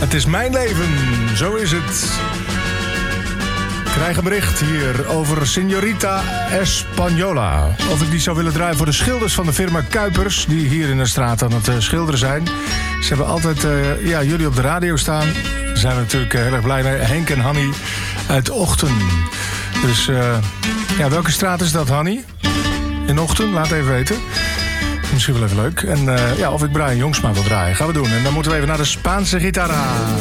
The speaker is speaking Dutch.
Het is mijn leven, zo is het. Ik krijg een bericht hier over Signorita Espagnola. Of ik die zou willen draaien voor de schilders van de firma Kuipers, die hier in de straat aan het schilderen zijn. Ze hebben altijd jullie op de radio staan. Daar zijn we natuurlijk heel erg blij mee. Henk en Hanny uit Ochten. Dus welke straat is dat, Hanny? In Ochten, laat even weten. Misschien wel even leuk. En of ik Brian Jongsma wil draaien. Gaan we doen. En dan moeten we even naar de Spaanse gitara.